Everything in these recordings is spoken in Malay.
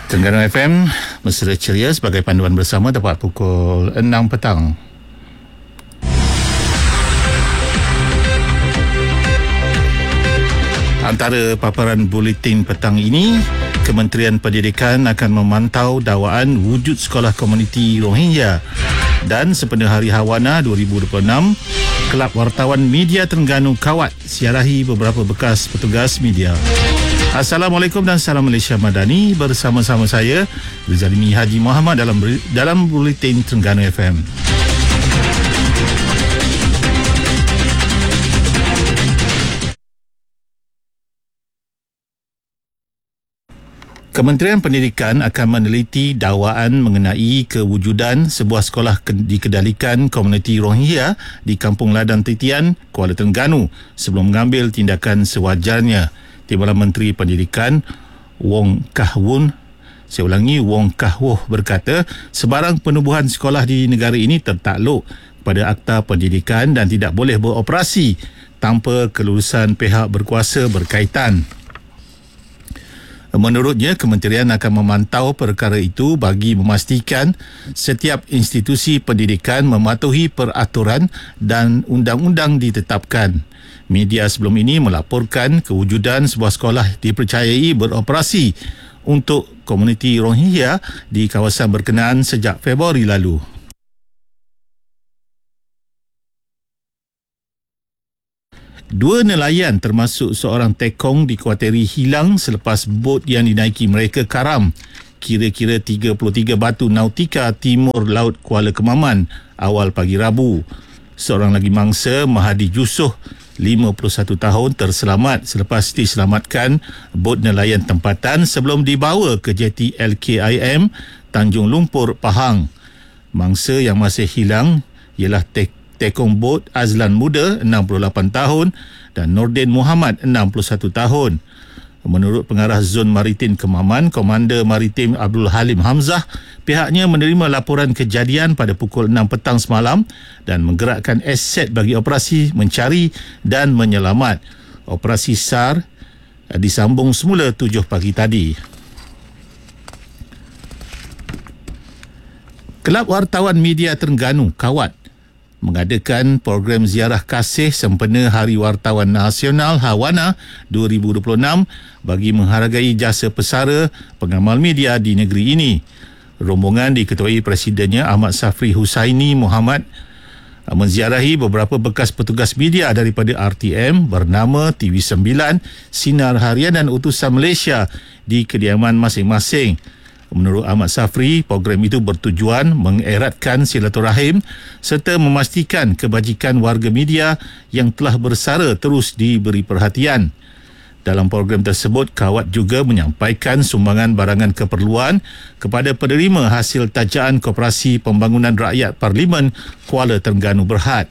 Terengganu FM mesra ceria sebagai panduan bersama tepat pukul 6 petang. Antara paparan buletin petang ini, Kementerian Pendidikan akan memantau dakwaan wujud sekolah komuniti Rohingya, dan sepenuh Hari Hawana 2026, Kelab Wartawan Media Terengganu kawat siarahi beberapa bekas petugas media. Assalamualaikum dan salam Malaysia Madani, bersama-sama saya Rizalimi Haji Muhammad dalam buletin Terengganu FM. Kementerian Pendidikan akan meneliti dakwaan mengenai kewujudan sebuah sekolah dikendalikan komuniti Rohingya di Kampung Ladang Titian, Kuala Terengganu sebelum mengambil tindakan sewajarnya. Timbalan Menteri Pendidikan Wong Kah Woon berkata, sebarang penubuhan sekolah di negara ini tertakluk pada Akta Pendidikan dan tidak boleh beroperasi tanpa kelulusan pihak berkuasa berkaitan. Menurutnya, kementerian akan memantau perkara itu bagi memastikan setiap institusi pendidikan mematuhi peraturan dan undang-undang ditetapkan. Media sebelum ini melaporkan kewujudan sebuah sekolah dipercayai beroperasi untuk komuniti Rohingya di kawasan berkenaan sejak Februari lalu. Dua nelayan termasuk seorang tekong dikuatiri hilang selepas bot yang dinaiki mereka karam kira-kira 33 batu nautika timur laut Kuala Kemaman awal pagi Rabu. Seorang lagi mangsa, Mahadi Yusof, 51 tahun, terselamat selepas diselamatkan bot nelayan tempatan sebelum dibawa ke jeti LKIM Tanjung Lumpur, Pahang. Mangsa yang masih hilang ialah tekong bot Azlan Muda, 68 tahun, dan Nordin Muhammad, 61 tahun. Menurut Pengarah Zon Maritim Kemaman, Komander Maritim Abdul Halim Hamzah, pihaknya menerima laporan kejadian pada pukul 6 petang semalam dan menggerakkan aset bagi operasi mencari dan menyelamat. Operasi SAR disambung semula 7 pagi tadi. Kelab Wartawan Media Terengganu kawat mengadakan program ziarah kasih sempena Hari Wartawan Nasional Hawana 2026 bagi menghargai jasa pesara pengamal media di negeri ini. Rombongan diketuai Presidennya Ahmad Safri Husaini Muhammad menziarahi beberapa bekas petugas media daripada RTM, Bernama, TV9, Sinar Harian dan Utusan Malaysia di kediaman masing-masing. Menurut Ahmad Safri, program itu bertujuan mengeratkan silaturahim serta memastikan kebajikan warga media yang telah bersara terus diberi perhatian. Dalam program tersebut, kawat juga menyampaikan sumbangan barangan keperluan kepada penerima hasil tajaan Koperasi Pembangunan Rakyat Parlimen Kuala Terengganu Berhad.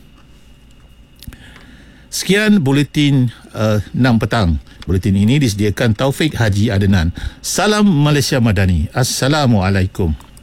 Sekian buletin 6 petang. Buletin ini disediakan Taufik Haji Adnan. Salam Malaysia Madani. Assalamualaikum.